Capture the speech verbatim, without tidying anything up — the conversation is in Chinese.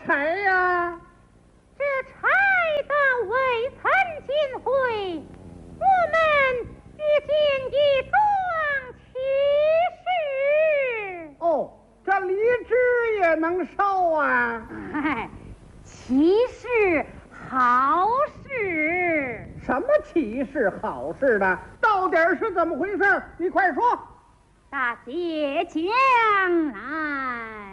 差呀？ 这差到未曾进会，我们遇见一桩奇事。 哦，这荔枝也能烧啊？ 哎，奇事好事。 什么奇事好事的？到底是怎么回事？你快说。 大姐将来。